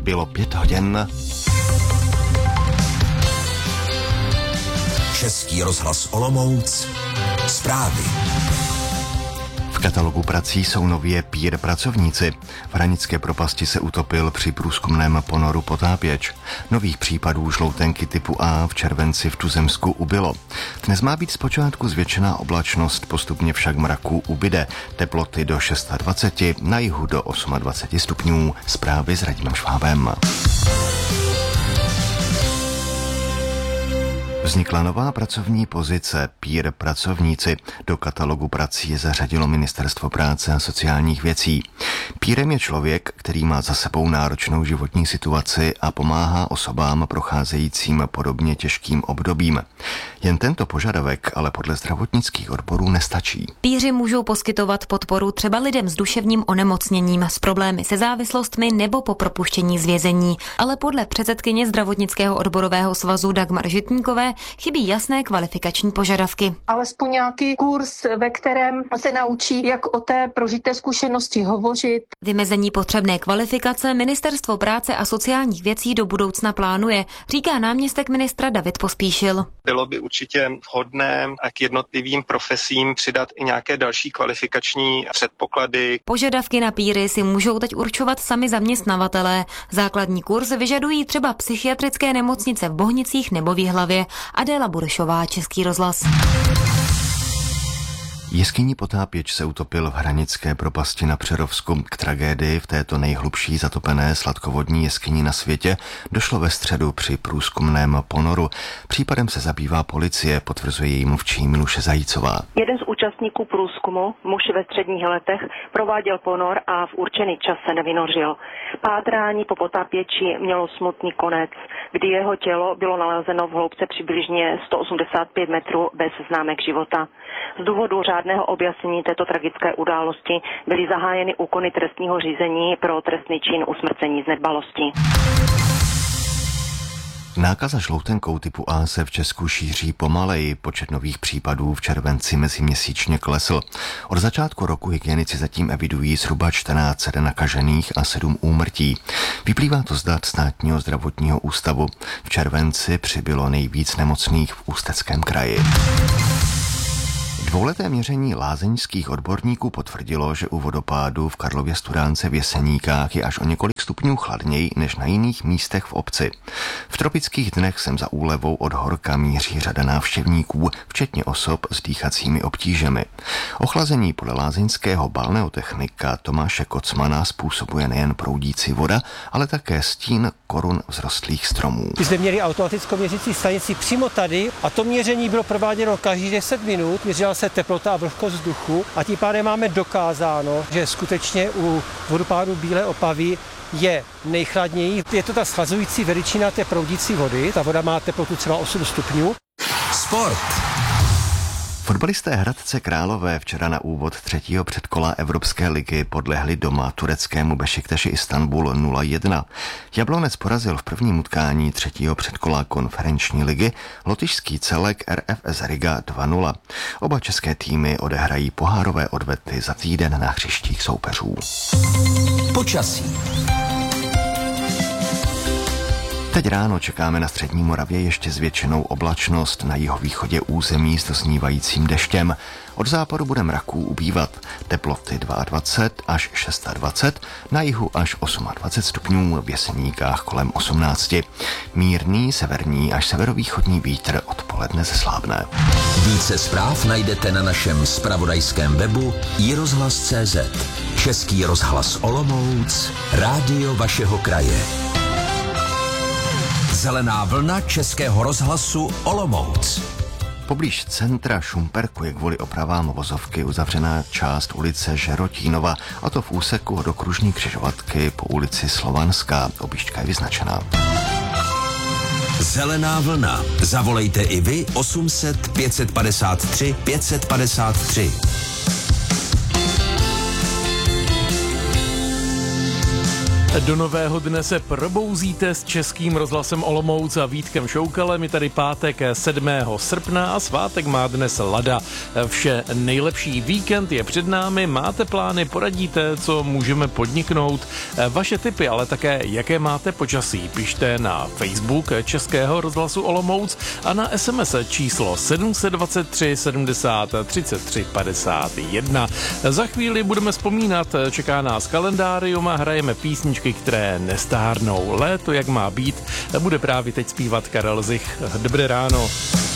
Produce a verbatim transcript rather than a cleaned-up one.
Bylo pět hodin. Český rozhlas Olomouc. Zprávy. V katalogu prací jsou nově pír pracovníci. V Hranické propasti se utopil při průzkumném ponoru potápěč. Nových případů žloutenky typu A v červenci v Tuzemsku ubylo. Dnes má být zpočátku zvětšená oblačnost, postupně však mraků ubyde. Teploty do dvacet šest, na jihu do dvacet osm stupňů. Zprávy s Radimem Švábem. Vznikla nová pracovní pozice pír pracovníci. Do katalogu prací je zařadilo Ministerstvo práce a sociálních věcí. Pírem je člověk, který má za sebou náročnou životní situaci a pomáhá osobám procházejícím podobně těžkým obdobím. Jen tento požadavek ale podle zdravotnických odborů nestačí. Píři můžou poskytovat podporu třeba lidem s duševním onemocněním, s problémy se závislostmi nebo po propuštění z vězení, ale podle předsedkyně zdravotnického odborového svazu Dagmar Žitníkové chybí jasné kvalifikační požadavky. Alespoň nějaký kurz, ve kterém se naučí, jak o té prožité zkušenosti hovořit. Vymezení potřebné kvalifikace Ministerstvo práce a sociálních věcí do budoucna plánuje, říká náměstek ministra David Pospíšil. Bylo by určitě vhodné k jednotlivým profesím přidat i nějaké další kvalifikační předpoklady. Požadavky na píry si můžou teď určovat sami zaměstnavatelé. Základní kurz vyžadují třeba psychiatrické nemocnice v Bohnicích nebo v Jihlavě. Adéla Burešová, Český rozhlas. Jeskyní potápěč se utopil v Hranické propasti na Přerovsku. K tragédii v této nejhlubší zatopené sladkovodní jeskyni na světě došlo ve středu při průzkumném ponoru. Případem se zabývá policie, potvrzuje její mluvčí Miluše Zajícová. Jeden z účastníků průzkumu, muž ve středních letech, prováděl ponor a v určený čas se nevynořil. Pátrání po potápěči mělo smutný konec, kdy jeho tělo bylo nalezeno v hloubce přibližně sto osmdesát pět metrů bez známek života. Z důvodu řádného objasnění této tragické události byly zahájeny úkony trestního řízení pro trestný čin usmrcení z nedbalosti. Nákaza žloutenkou typu A se v Česku šíří pomaleji. Počet nových případů v červenci meziměsíčně klesl. Od začátku roku hygienici zatím evidují zhruba čtrnáct set nakažených a sedm úmrtí. Vyplývá to z dat Státního zdravotního ústavu. V červenci přibylo nejvíc nemocných v Ústeckém kraji. Dvouleté měření lázeňských odborníků potvrdilo, že u vodopádu v Karlově Studánce v Jeseníkách je až o několik stupňů chladněji než na jiných místech v obci. V tropických dnech sem za úlevou od horka míří řada návštěvníků, včetně osob s dýchacími obtížemi. Ochlazení podle lázeňského balneotechnika Tomáše Kocmana způsobuje nejen proudící voda, ale také stín korun vzrostlých stromů. My jsme měli automatickou měřící stanici přímo tady a to měření bylo prováděno každých deset minut. Měřila se teplota a vlhkost vzduchu a tím pádem máme dokázáno, že skutečně u vodopádu Bílé Opavy je nejchladněji. Je to ta schlazující veličina té proudící vody, ta voda má teplotu třeba osm stupňů. Sport. Fotbalisté Hradce Králové včera na úvod třetího předkola Evropské ligy podlehli doma tureckému Bešiktaši Istanbul nula jedna. Jablonec porazil v prvním utkání třetího předkola konferenční ligy lotyšský celek R F S Riga dva nula. Oba české týmy odehrají pohárové odvety za týden na hřištích soupeřů. Počasí. Teď ráno čekáme na střední Moravě ještě zvětšenou oblačnost, na jihovýchodě území s dosnívajícím deštěm. Od západu bude mraků ubývat. Teploty dvacet dva až dvacet šest, na jihu až dvacet osm stupňů, v Jeseníkách kolem osmnáct. Mírný severní až severovýchodní vítr odpoledne zeslábne. Více zpráv najdete na našem zpravodajském webu i rozhlas tečka cé zet. Český rozhlas Olomouc, rádio vašeho kraje. Zelená vlna Českého rozhlasu Olomouc. Poblíž centra Šumperku je kvůli opravám vozovky uzavřená část ulice Žerotínova, a to v úseku od okružní křižovatky po ulici Slovanská. Objížďka je vyznačená. Zelená vlna. Zavolejte i vy osm set pět padesát tři pět padesát tři. Do nového dne se probouzíte s Českým rozhlasem Olomouc a Vítkem Šoukalem. Je tady pátek sedmého srpna a svátek má dnes Lada. Vše nejlepší, víkend je před námi, máte plány, poradíte, co můžeme podniknout. Vaše tipy, ale také jaké máte počasí, pište na Facebook Českého rozhlasu Olomouc a na es em es číslo sedm set dvacet tři sedmdesát třicet tři padesát jedna. Za chvíli budeme vzpomínat, čeká nás kalendárium a hrajeme písničky, které nestárnou. Léto, jak má být, bude právě teď zpívat Karel Zich. Dobré ráno.